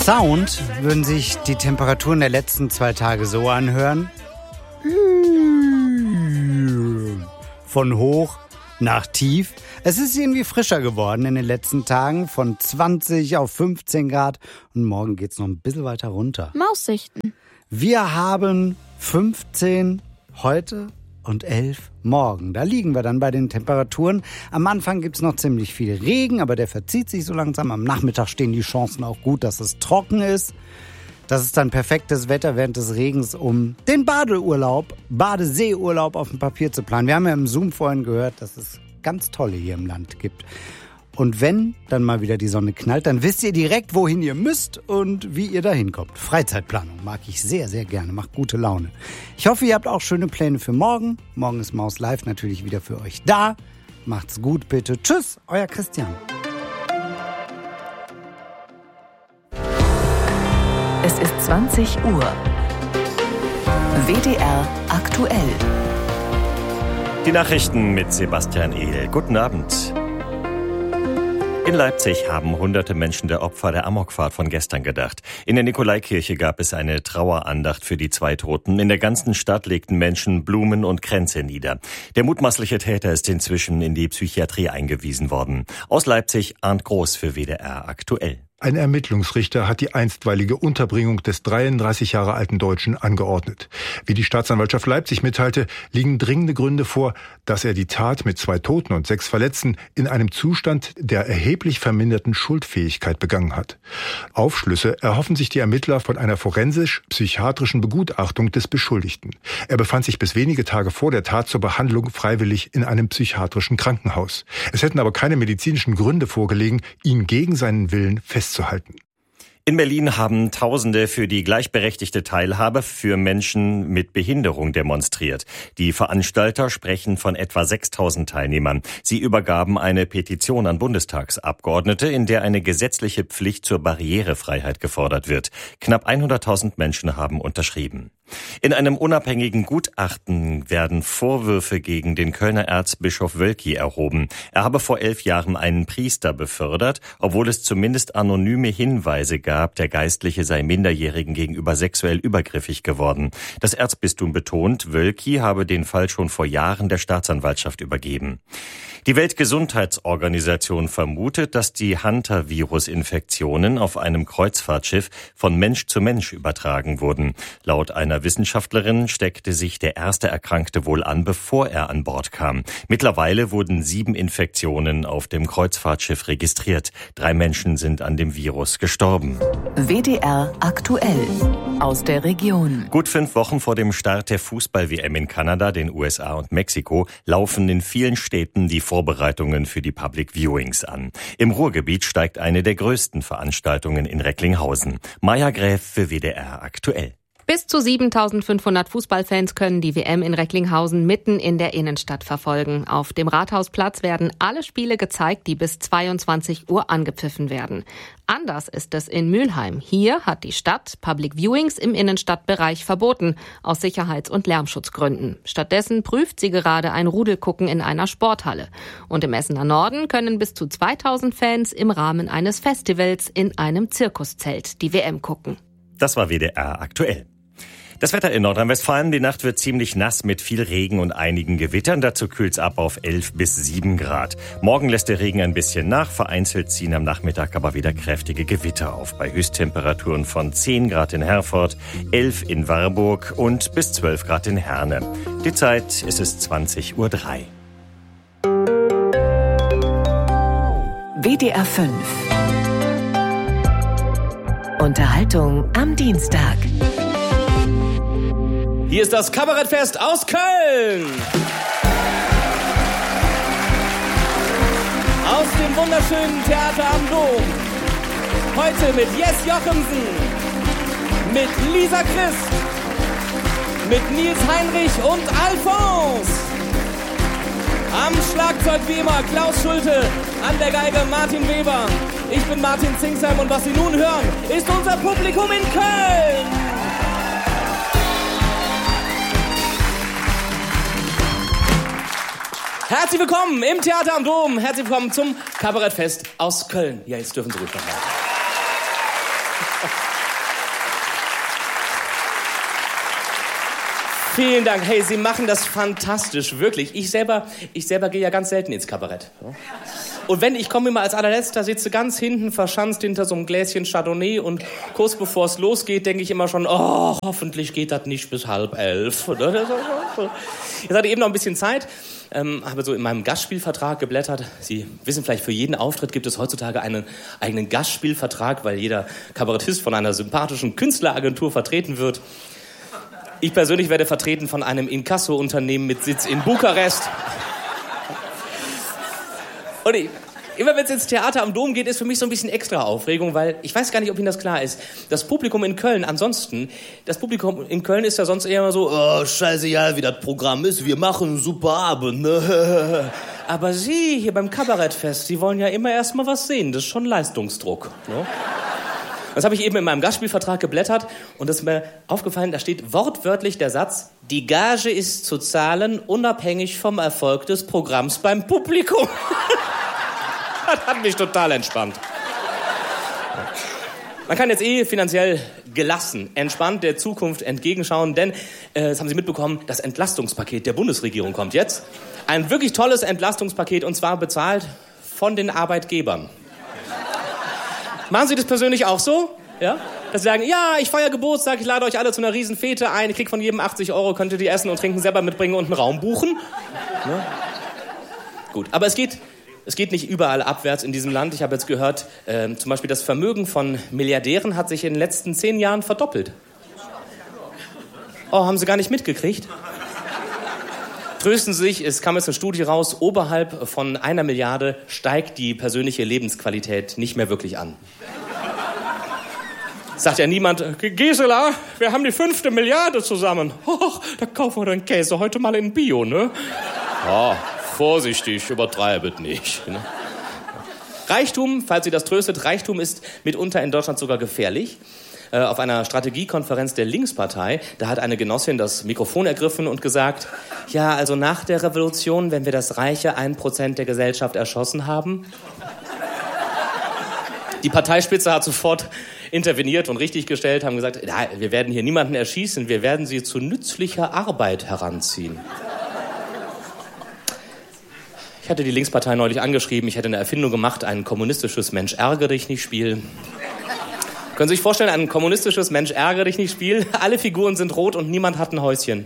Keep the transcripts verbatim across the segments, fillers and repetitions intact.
Sound würden sich die Temperaturen der letzten zwei Tage so anhören. Von hoch nach tief. Es ist irgendwie frischer geworden in den letzten Tagen, von zwanzig auf fünfzehn Grad. Und morgen geht's noch ein bisschen weiter runter. Maussichten. Wir haben fünfzehn heute und elf morgen. Da liegen wir dann bei den Temperaturen. Am Anfang gibt's noch ziemlich viel Regen, aber der verzieht sich so langsam. Am Nachmittag stehen die Chancen auch gut, dass es trocken ist. Das ist dann perfektes Wetter während des Regens, um den Badeurlaub, Badeseeurlaub auf dem Papier zu planen. Wir haben ja im Zoom vorhin gehört, dass es ganz tolle hier im Land gibt. Und wenn dann mal wieder die Sonne knallt, dann wisst ihr direkt, wohin ihr müsst und wie ihr da hinkommt. Freizeitplanung mag ich sehr, sehr gerne, macht gute Laune. Ich hoffe, ihr habt auch schöne Pläne für morgen. Morgen ist Maus Live natürlich wieder für euch da. Macht's gut bitte. Tschüss, euer Christian. Es ist zwanzig Uhr. W D R aktuell. Die Nachrichten mit Sebastian Ehl. Guten Abend. In Leipzig haben hunderte Menschen der Opfer der Amokfahrt von gestern gedacht. In der Nikolaikirche gab es eine Trauerandacht für die zwei Toten. In der ganzen Stadt legten Menschen Blumen und Kränze nieder. Der mutmaßliche Täter ist inzwischen in die Psychiatrie eingewiesen worden. Aus Leipzig Arndt Groß für W D R aktuell. Ein Ermittlungsrichter hat die einstweilige Unterbringung des dreiunddreißig Jahre alten Deutschen angeordnet. Wie die Staatsanwaltschaft Leipzig mitteilte, liegen dringende Gründe vor, dass er die Tat mit zwei Toten und sechs Verletzten in einem Zustand der erheblich verminderten Schuldfähigkeit begangen hat. Aufschlüsse erhoffen sich die Ermittler von einer forensisch-psychiatrischen Begutachtung des Beschuldigten. Er befand sich bis wenige Tage vor der Tat zur Behandlung freiwillig in einem psychiatrischen Krankenhaus. Es hätten aber keine medizinischen Gründe vorgelegen, ihn gegen seinen Willen festzuhalten. In Berlin haben Tausende für die gleichberechtigte Teilhabe für Menschen mit Behinderung demonstriert. Die Veranstalter sprechen von etwa sechstausend Teilnehmern. Sie übergaben eine Petition an Bundestagsabgeordnete, in der eine gesetzliche Pflicht zur Barrierefreiheit gefordert wird. Knapp hunderttausend Menschen haben unterschrieben. In einem unabhängigen Gutachten werden Vorwürfe gegen den Kölner Erzbischof Wölki erhoben. Er habe vor elf Jahren einen Priester befördert, obwohl es zumindest anonyme Hinweise gab, der Geistliche sei Minderjährigen gegenüber sexuell übergriffig geworden. Das Erzbistum betont, Wölki habe den Fall schon vor Jahren der Staatsanwaltschaft übergeben. Die Weltgesundheitsorganisation vermutet, dass die Hantavirus-Infektionen auf einem Kreuzfahrtschiff von Mensch zu Mensch übertragen wurden. Laut einer Wissenschaftlerin steckte sich der erste Erkrankte wohl an, bevor er an Bord kam. Mittlerweile wurden sieben Infektionen auf dem Kreuzfahrtschiff registriert. Drei Menschen sind an dem Virus gestorben. W D R aktuell aus der Region. Gut fünf Wochen vor dem Start der Fußball-W M in Kanada, den U S A und Mexiko laufen in vielen Städten die Vorbereitungen für die Public Viewings an. Im Ruhrgebiet steigt eine der größten Veranstaltungen in Recklinghausen. Maja Gräf für W D R aktuell. Bis zu siebentausendfünfhundert Fußballfans können die W M in Recklinghausen mitten in der Innenstadt verfolgen. Auf dem Rathausplatz werden alle Spiele gezeigt, die bis zweiundzwanzig Uhr angepfiffen werden. Anders ist es in Mülheim. Hier hat die Stadt Public Viewings im Innenstadtbereich verboten, aus Sicherheits- und Lärmschutzgründen. Stattdessen prüft sie gerade ein Rudelgucken in einer Sporthalle. Und im Essener Norden können bis zu zweitausend Fans im Rahmen eines Festivals in einem Zirkuszelt die W M gucken. Das war W D R aktuell. Das Wetter in Nordrhein-Westfalen, die Nacht wird ziemlich nass mit viel Regen und einigen Gewittern. Dazu kühlt's ab auf elf bis sieben Grad. Morgen lässt der Regen ein bisschen nach. Vereinzelt ziehen am Nachmittag aber wieder kräftige Gewitter auf. Bei Höchsttemperaturen von zehn Grad in Herford, elf in Warburg und bis zwölf Grad in Herne. Die Zeit ist es zwanzig Uhr drei. W D R fünf. Unterhaltung am Dienstag. Hier ist das Kabarettfest aus Köln. Aus dem wunderschönen Theater am Dom. Heute mit Jess Jochemsen, mit Lisa Christ, mit Nils Heinrich und Alphonse. Am Schlagzeug wie immer Klaus Schulte, an der Geige Martin Weber. Ich bin Martin Zingsheim und was Sie nun hören, ist unser Publikum in Köln. Herzlich willkommen im Theater am Dom. Herzlich willkommen zum Kabarettfest aus Köln. Ja, jetzt dürfen Sie ruhig noch mal. Vielen Dank. Hey, Sie machen das fantastisch, wirklich. Ich selber, ich selber gehe ja ganz selten ins Kabarett. Und wenn, ich komme immer als allerletzter, sitze ganz hinten, verschanzt hinter so einem Gläschen Chardonnay und kurz bevor es losgeht, denke ich immer schon, oh, hoffentlich geht das nicht bis halb elf. Jetzt hatte ich eben noch ein bisschen Zeit, ähm, habe so in meinem Gastspielvertrag geblättert. Sie wissen vielleicht, für jeden Auftritt gibt es heutzutage einen eigenen Gastspielvertrag, weil jeder Kabarettist von einer sympathischen Künstleragentur vertreten wird. Ich persönlich werde vertreten von einem Inkasso-Unternehmen mit Sitz in Bukarest. Und ich, immer wenn es ins Theater am Dom geht, ist für mich so ein bisschen extra Aufregung, weil ich weiß gar nicht, ob Ihnen das klar ist. Das Publikum in Köln ansonsten, das Publikum in Köln ist ja sonst eher immer so, oh, scheißegal, wie das Programm ist, wir machen einen super Abend, ne? Aber Sie hier beim Kabarettfest, Sie wollen ja immer erst mal was sehen, das ist schon Leistungsdruck, ne? Das habe ich eben in meinem Gastspielvertrag geblättert und das ist mir aufgefallen, da steht wortwörtlich der Satz, die Gage ist zu zahlen, unabhängig vom Erfolg des Programms beim Publikum. Das hat mich total entspannt. Man kann jetzt eh finanziell gelassen, entspannt der Zukunft entgegenschauen, denn, äh, das haben Sie mitbekommen, das Entlastungspaket der Bundesregierung kommt jetzt. Ein wirklich tolles Entlastungspaket und zwar bezahlt von den Arbeitgebern. Machen Sie das persönlich auch so? Ja? Dass Sie sagen, ja, ich feiere Geburtstag, ich lade euch alle zu einer riesen Fete ein, ich krieg von jedem achtzig Euro, könnt ihr die essen und trinken selber mitbringen und einen Raum buchen. Ne? Gut, aber es geht, es geht nicht überall abwärts in diesem Land. Ich habe jetzt gehört, äh, zum Beispiel das Vermögen von Milliardären hat sich in den letzten zehn Jahren verdoppelt. Oh, haben Sie gar nicht mitgekriegt? Trösten Sie sich, es kam jetzt eine Studie raus, oberhalb von einer Milliarde steigt die persönliche Lebensqualität nicht mehr wirklich an. Sagt ja niemand, Gisela, wir haben die fünfte Milliarde zusammen. Oh, da kaufen wir den Käse heute mal in Bio, ne? Oh, vorsichtig, übertreibet nicht. Ne? Reichtum, falls Sie das tröstet, Reichtum ist mitunter in Deutschland sogar gefährlich. Auf einer Strategiekonferenz der Linkspartei, da hat eine Genossin das Mikrofon ergriffen und gesagt, ja, also nach der Revolution, wenn wir das reiche ein Prozent der Gesellschaft erschossen haben. Die Parteispitze hat sofort interveniert und richtiggestellt, haben gesagt, ja, wir werden hier niemanden erschießen, wir werden sie zu nützlicher Arbeit heranziehen. Ich hatte die Linkspartei neulich angeschrieben, ich hätte eine Erfindung gemacht, ein kommunistisches Mensch ärgere dich nicht Spiel. Können Sie sich vorstellen, ein kommunistisches Mensch ärgere dich nicht Spiel? Alle Figuren sind rot und niemand hat ein Häuschen.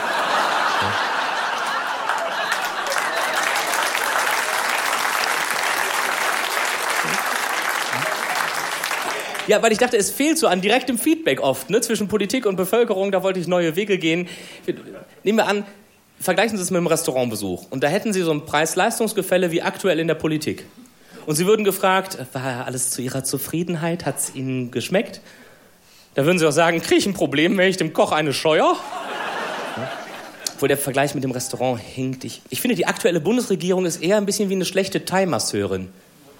Ja, weil ich dachte, es fehlt so an direktem Feedback oft, ne, zwischen Politik und Bevölkerung. Da wollte ich neue Wege gehen. Nehmen wir an, vergleichen Sie es mit einem Restaurantbesuch. Und da hätten Sie so ein Preis-Leistungs-Gefälle wie aktuell in der Politik. Und Sie würden gefragt, war alles zu Ihrer Zufriedenheit? Hat es Ihnen geschmeckt? Da würden Sie auch sagen, kriege ich ein Problem, wenn ich dem Koch eine scheuer? Ja. Obwohl der Vergleich mit dem Restaurant hinkt. Ich, ich finde, die aktuelle Bundesregierung ist eher ein bisschen wie eine schlechte Thai-Masseurin.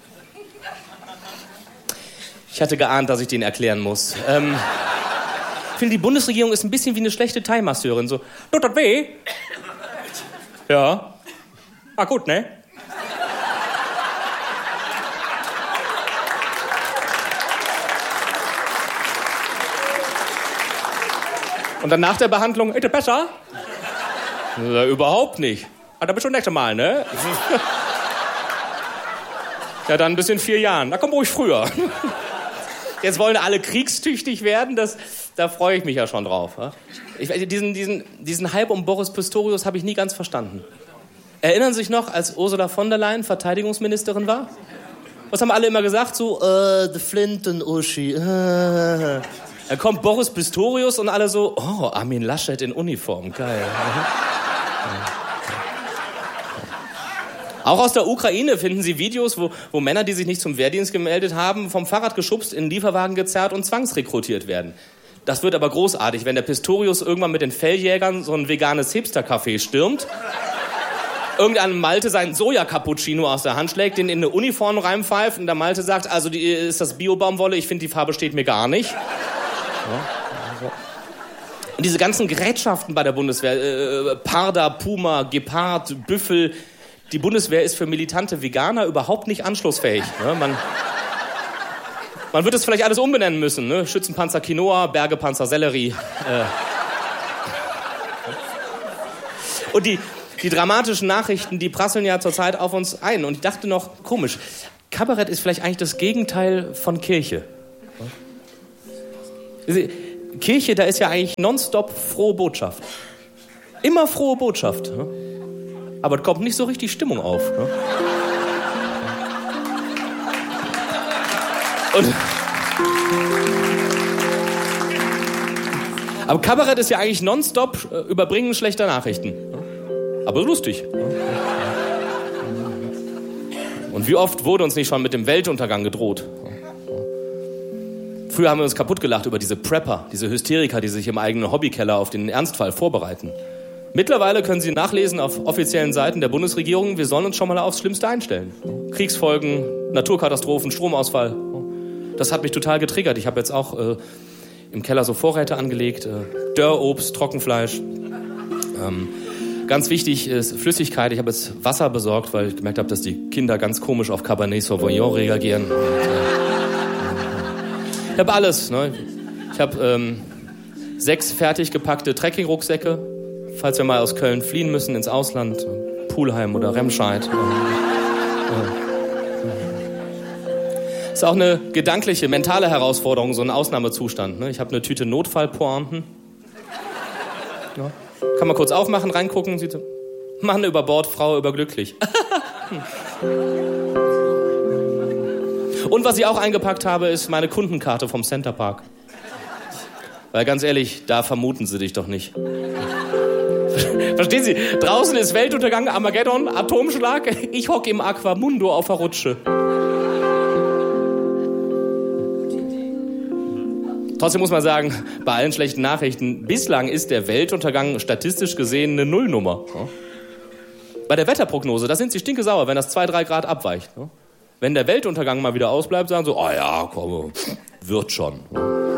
Ich hatte geahnt, dass ich den erklären muss. Ähm, ich finde, die Bundesregierung ist ein bisschen wie eine schlechte Thai-Masseurin. So, tut das weh? Ja. Ah, gut, ne? Und dann nach der Behandlung, ist das besser? Ja, überhaupt nicht. Ah, da bist du nächstes Mal, ne? Ja, dann bis in vier Jahren. Da komm ruhig früher. Jetzt wollen alle kriegstüchtig werden, das, da freue ich mich ja schon drauf. Ja? Ich, diesen, diesen, diesen Hype um Boris Pistorius habe ich nie ganz verstanden. Erinnern Sie sich noch, als Ursula von der Leyen Verteidigungsministerin war? Was haben alle immer gesagt? So, äh, the Flinten-Uschi. Äh. Da kommt Boris Pistorius und alle so, oh, Armin Laschet in Uniform, geil. Auch aus der Ukraine finden Sie Videos, wo, wo Männer, die sich nicht zum Wehrdienst gemeldet haben, vom Fahrrad geschubst, in den Lieferwagen gezerrt und zwangsrekrutiert werden. Das wird aber großartig, wenn der Pistorius irgendwann mit den Felljägern so ein veganes Hipster-Café stürmt, irgendeinem Malte seinen Soja-Cappuccino aus der Hand schlägt, den in eine Uniform reinpfeift und der Malte sagt, also die, ist das Bio-Baumwolle, ich finde, die Farbe steht mir gar nicht. Ja. Und diese ganzen Gerätschaften bei der Bundeswehr, äh, Parda, Puma, Gepard, Büffel, die Bundeswehr ist für militante Veganer überhaupt nicht anschlussfähig. Ne? Man, Man wird es vielleicht alles umbenennen müssen, ne? Schützenpanzer Quinoa, Bergepanzer Sellerie. Äh. Und die, die dramatischen Nachrichten, die prasseln ja zurzeit auf uns ein. Und ich dachte noch, komisch, Kabarett ist vielleicht eigentlich das Gegenteil von Kirche. Kirche, da ist ja eigentlich nonstop frohe Botschaft. Immer frohe Botschaft. Aber es kommt nicht so richtig Stimmung auf. Und aber Kabarett ist ja eigentlich nonstop Überbringen schlechter Nachrichten. Aber lustig. Und wie oft wurde uns nicht schon mit dem Weltuntergang gedroht? Früher haben wir uns kaputt gelacht über diese Prepper, diese Hysteriker, die sich im eigenen Hobbykeller auf den Ernstfall vorbereiten. Mittlerweile können Sie nachlesen auf offiziellen Seiten der Bundesregierung, wir sollen uns schon mal aufs Schlimmste einstellen. Kriegsfolgen, Naturkatastrophen, Stromausfall. Das hat mich total getriggert. Ich habe jetzt auch äh, im Keller so Vorräte angelegt, äh, Dörrobst, Trockenfleisch. Ähm, ganz wichtig ist Flüssigkeit. Ich habe jetzt Wasser besorgt, weil ich gemerkt habe, dass die Kinder ganz komisch auf Cabernet Sauvignon reagieren. Und, äh, ich habe alles. Ne? Ich habe ähm, sechs fertig gepackte Trekking-Rucksäcke, falls wir mal aus Köln fliehen müssen ins Ausland, Pulheim oder Remscheid. Ist auch eine gedankliche, mentale Herausforderung, so ein Ausnahmezustand. Ne? Ich habe eine Tüte Notfallpointen. Ja. Kann man kurz aufmachen, reingucken. Sieht so, Mann über Bord, Frau überglücklich. Und was ich auch eingepackt habe, ist meine Kundenkarte vom Centerpark. Weil ganz ehrlich, da vermuten sie dich doch nicht. Verstehen Sie? Draußen ist Weltuntergang, Armageddon, Atomschlag. Ich hocke im Aquamundo auf der Rutsche. Trotzdem muss man sagen, bei allen schlechten Nachrichten, bislang ist der Weltuntergang statistisch gesehen eine Nullnummer. Bei der Wetterprognose, da sind sie stinkesauer, wenn das zwei, drei Grad abweicht. Wenn der Weltuntergang mal wieder ausbleibt, sagen sie, oh ja, komm, wird schon.